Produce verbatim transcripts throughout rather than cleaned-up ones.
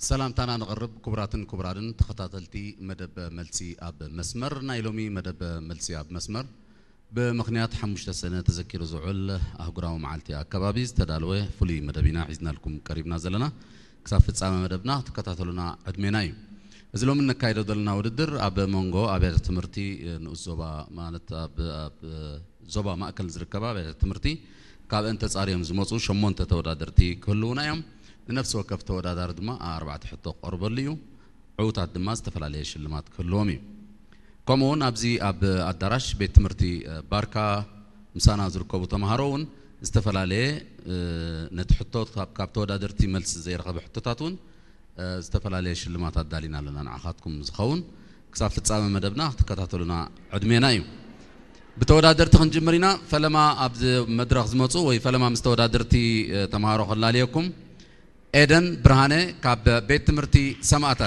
سلامتنا نقرب كبراتن كبرادن تخطاتلتي مدب ملسي أب مسمر نايلومي مدب ملسي أب مسمر بمخنيات حمشت سنة تذكر زعل أهجراو معلتي كبابيز تدالوه فلي مدبنا عزنا لكم قريبنا زلنا كسافة سامة مدبنا تكتاتلنا عدميناي إذا من كايدو دلنا وددر أب مونغو أب تمرتي نوزوبا مالت أب أب زوبا ما أكل زركبا أب تمرتي كاب أنت صاريهم زموسو شمون تتودادرتي كلنا يوم نفس وقف تودادر دما أربعة حتى قرب الليو عوتات دما استفلا ليش اللمات كلومي كمون أبزي أب الدرش بيت مرتي باركا مسانا زركوب تمهرون استفلا ليه نتحطوت كاب كاب تودادرتي ملس زي رقب حطوتاتون استفلا ليش اللمات الدالين لنا نعخاتكم زخون كسافة سامة مدبنا تكتاتلنا عدمينايو بتودادرت خنجمرينا فلما أبز مدرخ زموتو وي فلما مستودادرتي تمهارو خلاليكم إيدن برهانة كاب بيت مرتي سماعتات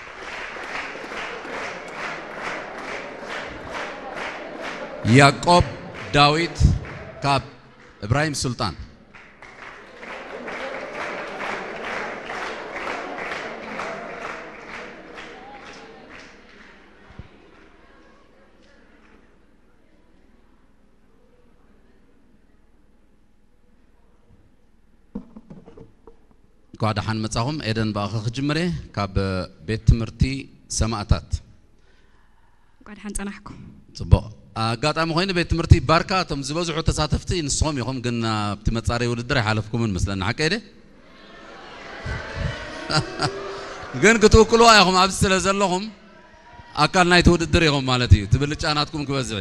يعقوب داوود كاب إبراهيم سلطان قاعد حن متساهم إيدن بآخر خجمرة كاب بيت مرتي سماعتات قاعد حن تناحكم طبعا قاعد عم خوين بيت مرتي باركة تم زبازو حتى ساتفتي نصهم يخم قلنا بتمتصاري ولدري حالفكم من مثلا حكيده قن قتو كل واحد عبد السلام لهم أكل نايت ولدري هم مالتي تبلش أناتكم كبزعي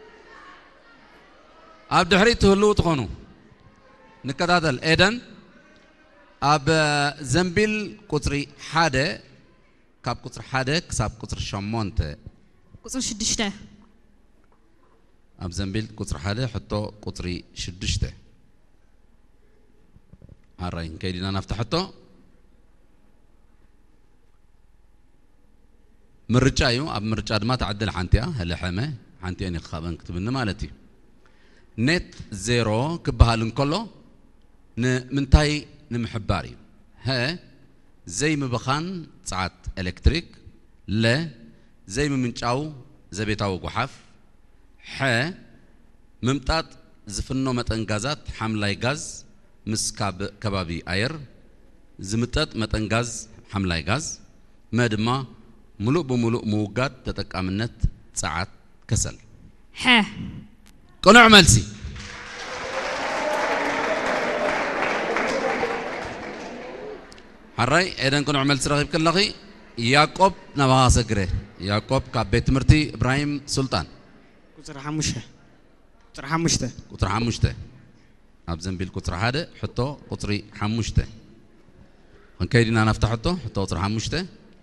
عبد الحريت هلو تخونو نكتادل إيدن أب زنبيل قطري حادة كاب قطر حادة كساب قطر شمونت قطر شدشته أب زنبيل قطر حادة حتى قطري شدشته هراين كيدنا نفتح حتى مرجعيو أب مرجع ما تعدل حنتيا هلا حمه حنتيا يعني خابن كتبنا مالتي نت زيرو كبهالن كله ن منتاي نمحباري ها زي ما بخان ساعات إلكتريك لا زي ما منشاو زبيتاو قحف ح ممتات زفنو متنغازات حملاي غاز مسكاب كبابي اير زمتات متنغاز حملاي غاز مدما ملو بملو موغات تتقامنت ساعات كسل ح قنع ملسي هراي إذا كنا عمل سرقيب كلاخي يعقوب نبها سكره يعقوب كابيت مرتي إبراهيم سلطان كتر حمشة كتر حمشته كتر حمشته أبزن بيل كتر هذا حطه كتري حمشته هنكيدنا نفتح حطه حطه كتر حمشته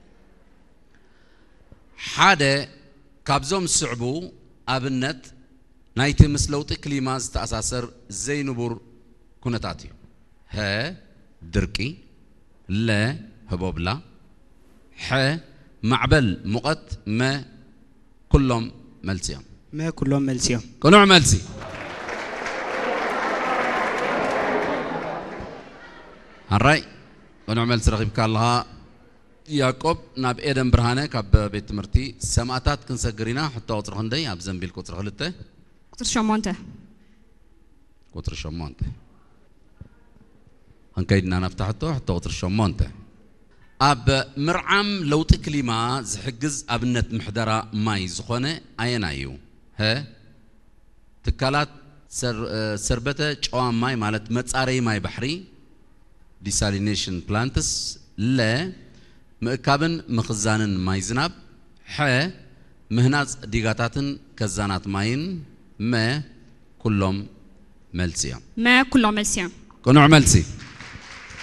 هذا كابزوم صعبو أبنت نايت مسلوطي كلمات تأساسر زي نبور كنتاتي ها دركي لا هبوبلا ح معبل مقت ما كلهم ملسيهم ما كلهم ملسيهم كلهم ملسي هالرأي كلهم ملسي رغيب كالها يعقوب ناب إيدن برهانة كاب بيت مرتي سماعتات كنسجرينا حتى أطر هندي أب زنبيل كتر خلته قطر شمونته كتر شمونته هنكيدنا نفتحته حتى وتر شمونته أب مرعم لو تكلمة زحجز أبنت محدرة ماي زخونة أينايو ها تكالات سر سربته جوام ماي مالت متصاري ماي بحري desalination plants لا مكابن مخزانن ماي زناب ح مهناز ديغاتاتن كزانات ماين ما كلهم ملسيا ما كلهم ملسيا كنوع ملسي